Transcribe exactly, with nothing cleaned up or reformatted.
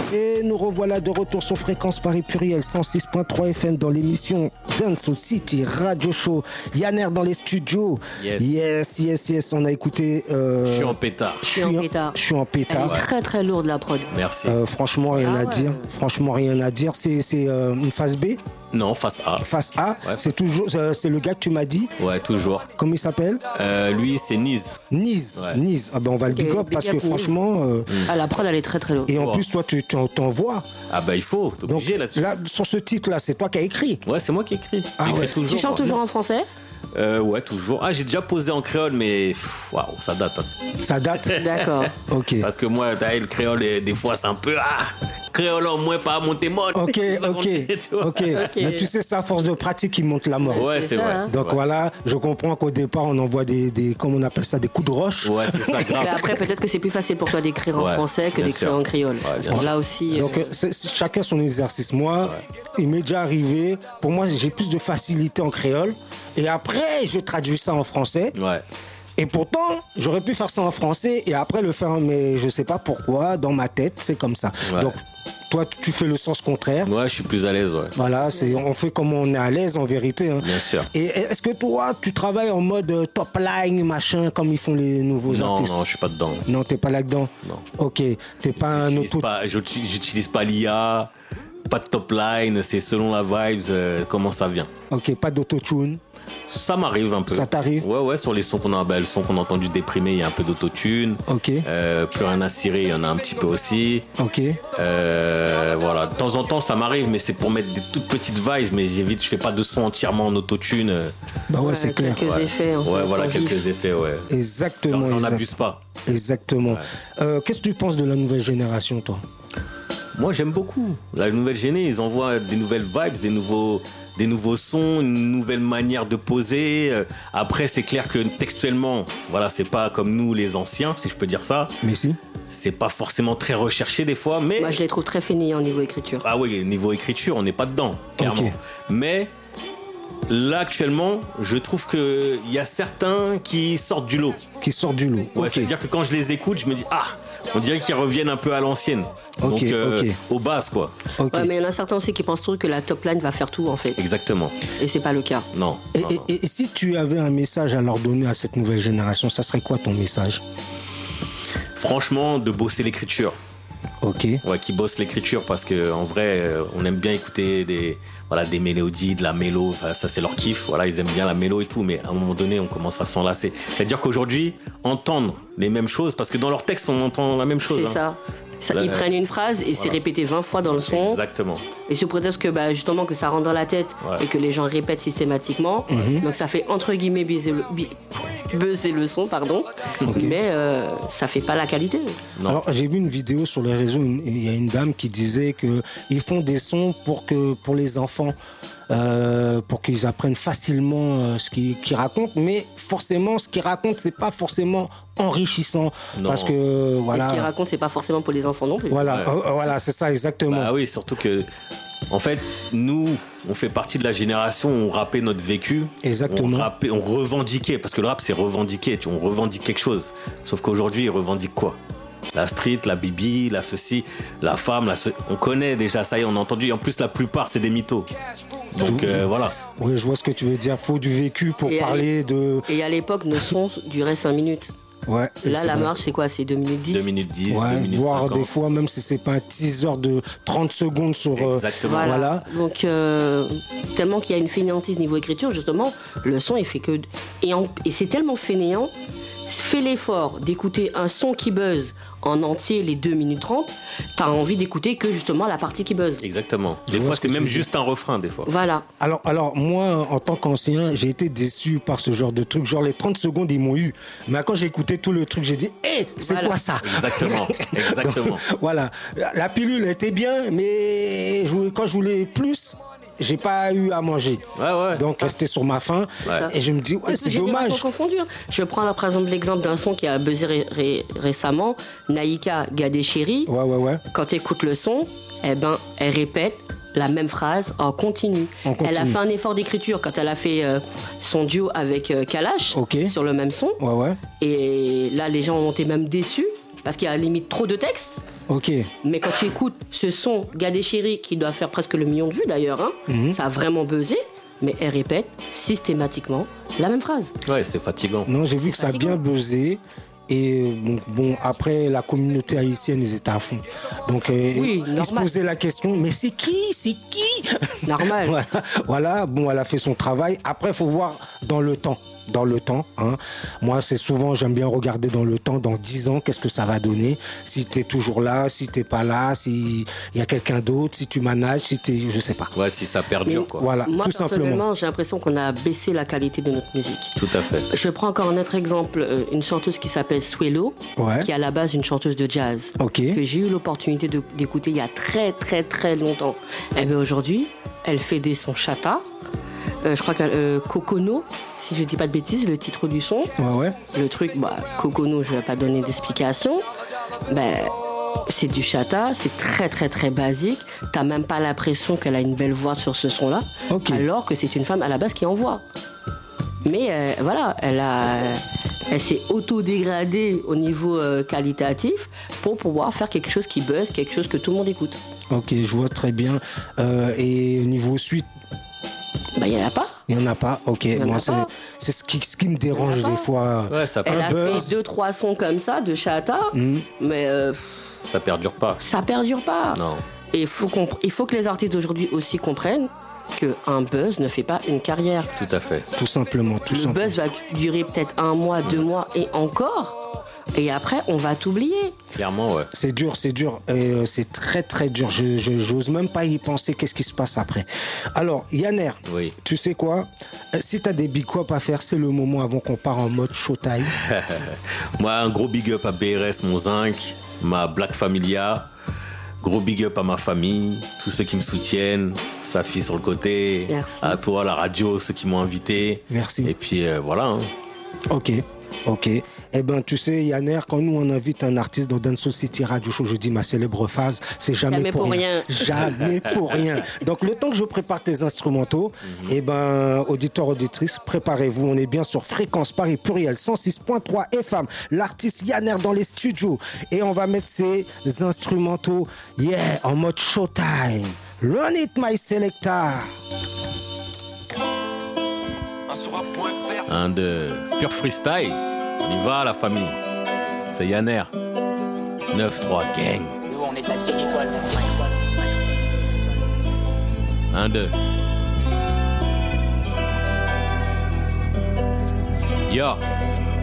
Et nous revoilà de retour sur Fréquence Paris Pluriel cent six virgule trois F M dans l'émission Dancehall City Radio Show. Yanner dans les studios. Yes, yes, yes. yes. On a écouté. Euh, je suis en pétard. Je suis en pétard. Je suis en pétard. Elle est très très lourde la prod. Merci. Euh, franchement, rien ah, à ouais. dire. Franchement, rien à dire. C'est, c'est euh, une phase B. Non, face A. Face A, ouais, c'est face toujours, euh, c'est le gars que tu m'as dit. Ouais, toujours. Comment il s'appelle? euh, Lui, c'est Niz. Niz, ouais. Niz. Ah ben on va okay, le big up parce que Niz. Franchement. Euh, mm. Ah la prod elle est très très lourde. Et en wow. plus toi tu t'envoies. Ah bah il faut, t'es obligé donc, là-dessus. Là sur ce titre là, c'est toi qui as écrit. Ouais, c'est moi qui ai écrit. Ah, ouais. toujours. Tu chantes toujours en français? Euh, ouais, toujours. Ah, j'ai déjà posé en créole, mais waouh, ça date. Hein. Ça date. D'accord. Ok. Parce que moi, t'as le créole, des fois, c'est un peu ah, créole en moins, pas monter mode. Ok, ok, ok. Mais tu sais, c'est à force de pratique qui monte la mort. Ouais, c'est, c'est vrai. Hein. Donc ouais. voilà, je comprends qu'au départ, on envoie des, des, comment on appelle ça, des coups de roche. Ouais, c'est ça, grave. Et après, peut-être que c'est plus facile pour toi d'écrire ouais, en français que d'écrire sûr. En créole. Ouais, donc là aussi. Donc euh... c'est, c'est, chacun son exercice. Moi, ouais. il m'est déjà arrivé. Pour moi, j'ai plus de facilité en créole. Et après, je traduis ça en français. Ouais. Et pourtant, j'aurais pu faire ça en français et après le faire, mais je sais pas pourquoi, dans ma tête, c'est comme ça. Ouais. Donc, toi, tu fais le sens contraire. Ouais, je suis plus à l'aise, ouais. Voilà, c'est, on fait comme on est à l'aise en vérité. Hein. Bien sûr. Et est-ce que toi, tu travailles en mode top line, machin, comme ils font les nouveaux non, artistes? Non, non, je suis pas dedans. Non, t'es pas là-dedans? Non. Ok, t'es pas un auto... Pas, j'utilise pas l'I A, pas de top line, c'est selon la vibes, euh, comment ça vient. Ok, pas d'autotune? Ça m'arrive un peu. Ça t'arrive? Ouais, ouais, sur les sons qu'on a, bah, le son qu'on a entendu déprimer, il y a un peu d'autotune. Ok. Euh, plus rien à cirer, il y en a un petit peu aussi. Ok. Euh, voilà, de temps en temps, ça m'arrive, mais c'est pour mettre des toutes petites vibes, mais j'évite, je fais pas de son entièrement en autotune. Bah ouais, ouais c'est clair. Quelques ouais. effets. En ouais, fait, voilà, quelques vif. effets, ouais. Exactement. On n'abuse pas. Exactement. Ouais. Euh, qu'est-ce que tu penses de la nouvelle génération, toi? Moi, j'aime beaucoup. La nouvelle géné, ils envoient des nouvelles vibes, des nouveaux, des nouveaux sons, une nouvelle manière de poser. Après, c'est clair que textuellement, voilà, c'est pas comme nous, les anciens, si je peux dire ça. Mais si. C'est pas forcément très recherché des fois, mais... Moi, je les trouve très fainéants au niveau écriture. Ah oui, niveau écriture, on n'est pas dedans, clairement. Okay. Mais... Là, actuellement, je trouve qu'il y a certains qui sortent du lot. Qui sortent du lot. Ouais, okay. C'est-à-dire que quand je les écoute, je me dis, ah, on dirait qu'ils reviennent un peu à l'ancienne. Okay, Donc, euh, okay. aux bases, quoi. Okay. Ouais, mais il y en a certains aussi qui pensent toujours que la top line va faire tout, en fait. Exactement. Et c'est pas le cas. Non. Et, non, et, non. et, et si tu avais un message à leur donner à cette nouvelle génération, ça serait quoi ton message? Franchement, de bosser l'écriture. Ok. Ouais, qui bossent l'écriture parce que en vrai, euh, on aime bien écouter des, voilà, des mélodies, de la mélo. Enfin, ça, c'est leur kiff. Voilà, ils aiment bien la mélo et tout. Mais à un moment donné, on commence à s'enlacer. C'est-à-dire qu'aujourd'hui, entendre les mêmes choses, parce que dans leur texte, on entend la même chose. C'est hein. ça. ça. Ils euh, prennent une phrase et voilà. C'est répété vingt fois dans le son. Exactement. Et sous prétexte que bah, justement que ça rentre dans la tête ouais. Et que les gens répètent systématiquement. Mm-hmm. Donc ça fait entre guillemets baiser le, buzzer le son, pardon. Okay. Mais euh, ça fait pas la qualité. Non. Alors j'ai vu une vidéo sur les réseaux, il y a une dame qui disait que ils font des sons pour que pour les enfants. Euh, pour qu'ils apprennent facilement euh, ce qu'ils, qu'ils racontent, mais forcément ce qu'ils racontent c'est pas forcément enrichissant non. Parce que voilà. Et ce qu'ils racontent c'est pas forcément pour les enfants non plus. Voilà, ouais. euh, voilà, c'est ça exactement. Bah oui, surtout que en fait nous on fait partie de la génération où on rappait notre vécu. Exactement. On rappait, on revendiquait parce que le rap c'est revendiquer, tu, on revendique quelque chose. Sauf qu'aujourd'hui ils revendiquent quoi? La street, la bibi, la ceci, la femme, la ce... on connaît déjà, ça y est, on a entendu. Et en plus, la plupart, c'est des mythos. Donc euh, voilà. Oui, je vois ce que tu veux dire. Faut du vécu pour et parler de. Et à l'époque, nos sons duraient cinq minutes. Ouais. Là, la vrai. Marche, c'est quoi? C'est deux minutes dix deux minutes dix, ouais, deux minutes voire cinquante. Des fois, même si c'est pas un teaser de trente secondes sur. Exactement. Voilà. voilà. Donc, euh, tellement qu'il y a une fainéantise niveau écriture, justement, le son, il fait que. Et, en... et c'est tellement fainéant. Fais l'effort d'écouter un son qui buzz en entier les deux minutes trente, t'as envie d'écouter que justement la partie qui buzz. Exactement. Des fois, c'est même juste un refrain, des fois. Voilà. Alors, alors, moi, en tant qu'ancien, j'ai été déçu par ce genre de truc. Genre, les trente secondes, ils m'ont eu. Mais quand j'ai écouté tout le truc, j'ai dit, hé, hey, c'est voilà. Quoi ça? Exactement. Exactement. Donc, voilà. La pilule était bien, mais je, quand je voulais plus, j'ai pas eu à manger. Ouais, ouais. Donc, rester sur ma faim. Ouais. Et je me dis, ouais, c'est dommage. Confondu. Je prends là, par exemple, l'exemple d'un son qui a buzzé ré- ré- récemment. Naïka, Gadé Chéri. Ouais, ouais, ouais. Quand tu écoutes le son, eh ben, elle répète la même phrase en continu. En continu. Elle a fait un effort d'écriture quand elle a fait euh, son duo avec euh, Kalash okay. sur le même son. Ouais, ouais. Et là, les gens ont été même déçus parce qu'il y a limite trop de texte. Ok. Mais quand tu écoutes ce son, Gad et Chéri, qui doit faire presque le million de vues d'ailleurs, hein, mm-hmm. ça a vraiment buzzé, mais elle répète systématiquement la même phrase. Ouais, c'est fatigant. Non, j'ai vu c'est que fatigant. ça a bien buzzé. Et bon, bon, après, la communauté haïtienne, ils étaient à fond. Donc, euh, oui, ils se posaient la question, mais c'est qui? C'est qui? Normal. voilà, voilà, bon, elle a fait son travail. Après, il faut voir dans le temps. Dans le temps, hein. Moi, c'est souvent, j'aime bien regarder dans le temps, dans dix ans, qu'est-ce que ça va donner. Si t'es toujours là, si t'es pas là, si il y a quelqu'un d'autre, si tu manages, si t'es, je sais pas. Ouais, si ça perdure, Mais, quoi. Voilà, moi, tout personnellement, simplement. j'ai l'impression qu'on a baissé la qualité de notre musique. Tout à fait. Je prends encore un autre exemple, une chanteuse qui s'appelle Swelo, Ouais. qui est à la base une chanteuse de jazz, Ok. que j'ai eu l'opportunité de, d'écouter il y a très très très longtemps. Et bien aujourd'hui, elle fait des sons chata. Euh, je crois que euh, Kokono, si je dis pas de bêtises, le titre du son. Ouais, ouais. Le truc, bah, Kokono, je vais pas donner d'explication. Ben, c'est du chata, c'est très très très basique. T'as même pas l'impression qu'elle a une belle voix sur ce son-là, Ok. alors que c'est une femme à la base qui envoie. Mais euh, voilà, elle a, elle s'est auto-dégradée au niveau euh, qualitatif pour pouvoir faire quelque chose qui buzz, quelque chose que tout le monde écoute. Ok, je vois très bien. Euh, et au niveau suite, Bah, il y en a pas. il n'y en a pas. Ok, y en moi, a c'est, pas. c'est ce qui, ce qui me dérange Il y en a des pas. fois. Ouais, ça, Elle Un a buzz. fait deux trois sons comme ça de chata, Mhm. mais euh, ça perdure pas. ça perdure pas. Non. Et il faut, comp- il faut que les artistes d'aujourd'hui aussi comprennent qu'un buzz ne fait pas une carrière. Tout à fait. Tout simplement, tout Le simplement. buzz va durer peut-être un mois, deux mois et encore. Et après, on va t'oublier. Clairement, ouais. C'est dur, c'est dur. Et euh, c'est très, très dur. Je, je, j'ose même pas y penser. Qu'est-ce qui se passe après? Alors, Yanner, Oui. tu sais quoi? Euh, Si t'as des big up à faire, c'est le moment avant qu'on part en mode showtime. Moi, un gros big up à B R S, mon zinc, ma Black Familia. Gros big up à ma famille, tous ceux qui me soutiennent, sa fille sur le côté, Merci. à toi, la radio, ceux qui m'ont invité. Merci. Et puis euh, voilà. Hein. Ok, ok. Eh ben, tu sais, Yanner, quand nous on invite un artiste dans Dancehall City Radio Show, je dis ma célèbre phase, c'est jamais, Jamais pour, pour rien. Jamais pour rien. Donc, le temps que je prépare tes instrumentaux, mm-hmm. eh ben, auditeurs, auditrices, préparez-vous. On est bien sur Fréquence Paris Pluriel cent six point trois F M. L'artiste Yanner dans les studios. Et on va mettre ses instrumentaux, yeah, en mode showtime. Run it, my selector. Un de pur freestyle. On y va, la famille. C'est Yanner. neuf trois gang. Nous, on est de la vieille école. Un, deux. Yo.